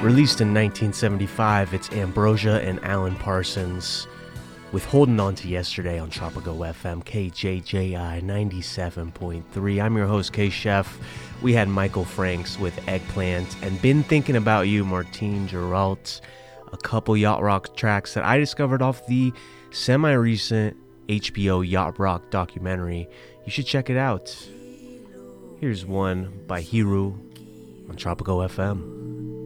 Released in 1975, it's Ambrosia and Alan Parsons with Holding On to Yesterday on Tropico FM, KJJI 97.3. I'm your host, K-Chef. We had Michael Franks with Eggplant and Been Thinking About You, Martine Girault. A couple Yacht Rock tracks that I discovered off the semi-recent HBO Yacht Rock documentary. You should check it out. Here's one by Hiru on Tropico FM.